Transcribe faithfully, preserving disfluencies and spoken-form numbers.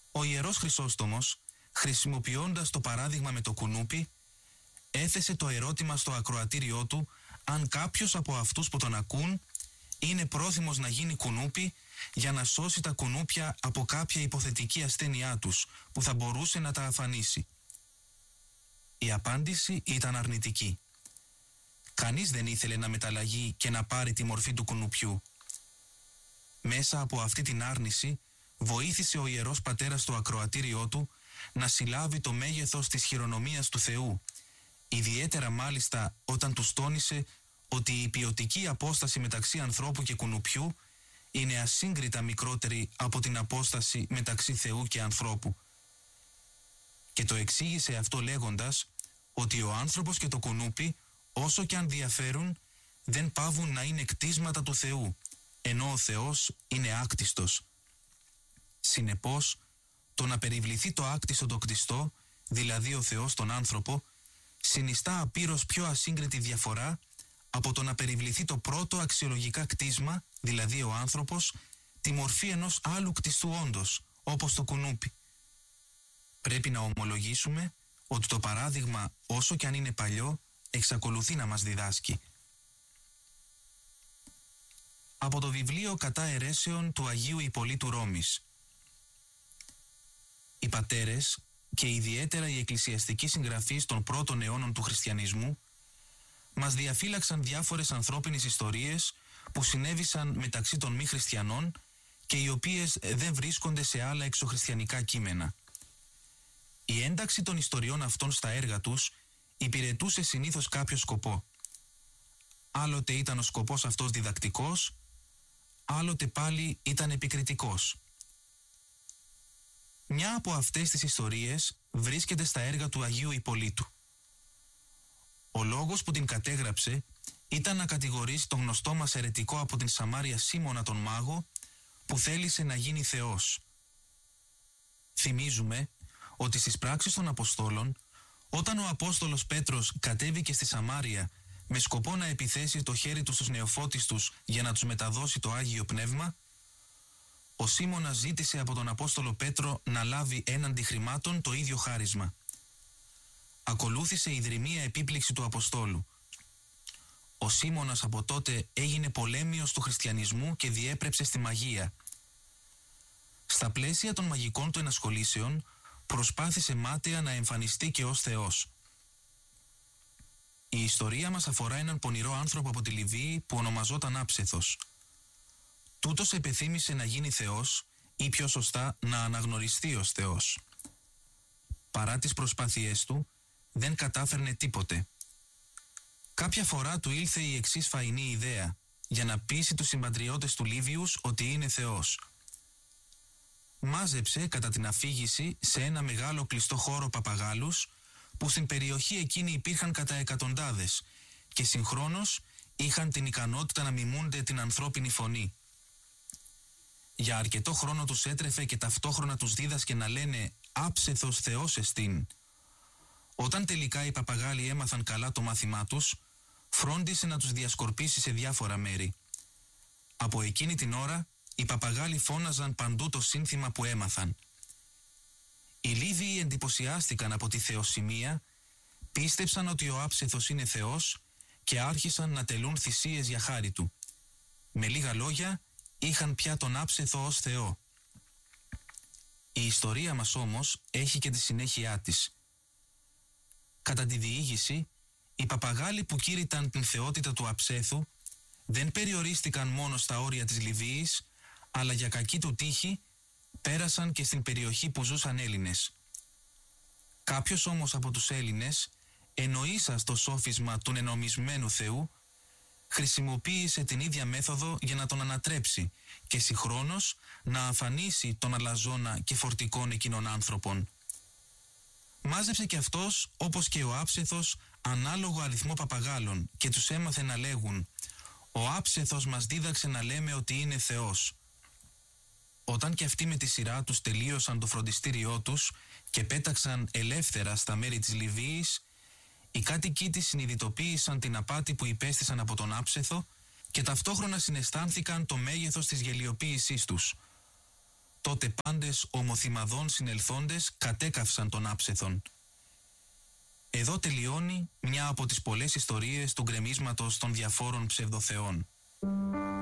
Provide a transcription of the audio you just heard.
Ο Ιερός Χρυσόστομος, χρησιμοποιώντας το παράδειγμα με το κουνούπι, έθεσε το ερώτημα στο ακροατήριό του αν κάποιος από αυτούς που τον ακούν είναι πρόθυμος να γίνει κουνούπι για να σώσει τα κουνούπια από κάποια υποθετική ασθένειά τους που θα μπορούσε να τα αφανίσει. Η απάντηση ήταν αρνητική. Κανείς δεν ήθελε να μεταλλαγεί και να πάρει τη μορφή του κουνουπιού. Μέσα από αυτή την άρνηση βοήθησε ο Ιερός Πατέρας το ακροατήριό του να συλλάβει το μέγεθος της χειρονομίας του Θεού, ιδιαίτερα μάλιστα όταν τους τόνισε ότι η ποιοτική απόσταση μεταξύ ανθρώπου και κουνουπιού είναι ασύγκριτα μικρότερη από την απόσταση μεταξύ Θεού και ανθρώπου. Και το εξήγησε αυτό λέγοντας ότι ο άνθρωπος και το κουνούπι, όσο και αν διαφέρουν, δεν παύουν να είναι κτίσματα του Θεού, ενώ ο Θεός είναι άκτιστος. Συνεπώς, το να περιβληθεί το άκτιστο το κτιστό, δηλαδή ο Θεός τον άνθρωπο, συνιστά απείρως πιο ασύγκριτη διαφορά από το να περιβληθεί το πρώτο αξιολογικά κτίσμα, δηλαδή ο άνθρωπος, τη μορφή ενός άλλου κτιστού όντως, όπως το κουνούπι. Πρέπει να ομολογήσουμε ότι το παράδειγμα, όσο κι αν είναι παλιό, εξακολουθεί να μας διδάσκει. Από το βιβλίο «Κατά αιρέσεων» του Αγίου Ιππολίτου Ρώμης. Οι πατέρες και ιδιαίτερα οι εκκλησιαστικοί συγγραφείς των πρώτων αιώνων του χριστιανισμού μας διαφύλαξαν διάφορες ανθρώπινες ιστορίες που συνέβησαν μεταξύ των μη χριστιανών και οι οποίες δεν βρίσκονται σε άλλα εξωχριστιανικά κείμενα. Η ένταξη των ιστοριών αυτών στα έργα τους υπηρετούσε συνήθως κάποιο σκοπό. Άλλοτε ήταν ο σκοπός αυτός διδακτικός, άλλοτε πάλι ήταν επικριτικός. Μια από αυτές τις ιστορίες βρίσκεται στα έργα του Αγίου Ιππολίτου. Ο λόγος που την κατέγραψε ήταν να κατηγορήσει τον γνωστό μας αιρετικό από την Σαμάρια Σίμωνα τον Μάγο, που θέλησε να γίνει Θεός. Θυμίζουμε ότι στις πράξεις των Αποστόλων, όταν ο Απόστολος Πέτρος κατέβηκε στη Σαμάρια με σκοπό να επιθέσει το χέρι του στους νεοφώτιστους για να τους μεταδώσει το Άγιο Πνεύμα, ο Σίμωνας ζήτησε από τον Απόστολο Πέτρο να λάβει έναντι χρημάτων το ίδιο χάρισμα. Ακολούθησε η δρυμία επίπληξη του Αποστόλου. Ο Σίμωνας από τότε έγινε πολέμιος του χριστιανισμού και διέπρεψε στη μαγεία. Στα πλαίσια των μαγικών του ενασχολήσεων, προσπάθησε μάταια να εμφανιστεί και ως Θεός. Η ιστορία μας αφορά έναν πονηρό άνθρωπο από τη Λιβύη που ονομαζόταν Άψεθος. Τούτος επεθύμησε να γίνει Θεός ή πιο σωστά να αναγνωριστεί ως Θεός. Παρά τις προσπάθειές του, δεν κατάφερνε τίποτε. Κάποια φορά του ήλθε η εξής φαϊνή ιδέα για να πείσει τους συμπατριώτες του Λίβιους ότι είναι Θεός. Μάζεψε κατά την αφήγηση σε ένα μεγάλο κλειστό χώρο παπαγάλους που στην περιοχή εκείνη υπήρχαν κατά εκατοντάδες και συγχρόνως είχαν την ικανότητα να μιμούνται την ανθρώπινη φωνή. Για αρκετό χρόνο τους έτρεφε και ταυτόχρονα τους δίδασκε να λένε «Άψεθος Θεός εστίν». Όταν τελικά οι παπαγάλοι έμαθαν καλά το μάθημά τους, φρόντισε να τους διασκορπίσει σε διάφορα μέρη. Από εκείνη την ώρα, οι παπαγάλοι φώναζαν παντού το σύνθημα που έμαθαν. Οι Λίβιοι εντυπωσιάστηκαν από τη θεοσημεία, πίστεψαν ότι ο Άψεθος είναι Θεός και άρχισαν να τελούν θυσίες για χάρη του. Με λίγα λόγια, είχαν πια τον Άψεθο ως Θεό. Η ιστορία μας όμως έχει και τη συνέχειά της. Κατά τη διήγηση, οι παπαγάλοι που κήρυταν την θεότητα του Αψέθου δεν περιορίστηκαν μόνο στα όρια της Λιβύης, αλλά για κακή του τύχη πέρασαν και στην περιοχή που ζούσαν Έλληνες. Κάποιος όμως από τους Έλληνες, εννοήσας το σόφισμα του ενομισμένου Θεού, χρησιμοποίησε την ίδια μέθοδο για να τον ανατρέψει και συγχρόνως να αφανίσει τον αλαζόνα και φορτικών εκείνων άνθρωπων. Μάζεψε και αυτός, όπως και ο Άψεθος, ανάλογο αριθμό παπαγάλων και τους έμαθε να λέγουν «Ο Άψεθος μας δίδαξε να λέμε ότι είναι Θεός». Όταν και αυτοί με τη σειρά τους τελείωσαν το φροντιστήριό τους και πέταξαν ελεύθερα στα μέρη της Λιβύης, οι κάτοικοι της συνειδητοποίησαν την απάτη που υπέστησαν από τον Άψεθο και ταυτόχρονα συναισθάνθηκαν το μέγεθος της γελιοποίησής τους. τότε πάντες ομοθυμαδών συνελθόντες κατέκαυσαν τον άψεθον. Εδώ τελειώνει μια από τις πολλές ιστορίες του γκρεμίσματος των διαφόρων ψευδοθεών.